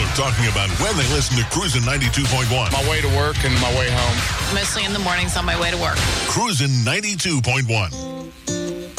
talking about when they listen to Cruisin' 92.1. My way to work and my way home. Mostly in the mornings on my way to work. Cruisin' 92.1.